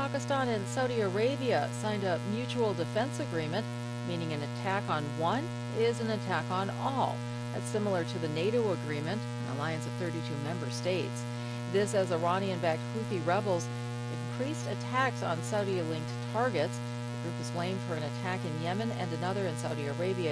Pakistan and Saudi Arabia signed a mutual defense agreement, meaning an attack on one is an attack on all. That's similar to the NATO agreement, an alliance of 32 member states. This as Iranian-backed Houthi rebels increased attacks on Saudi-linked targets. The group is blamed for an attack in Yemen and another in Saudi Arabia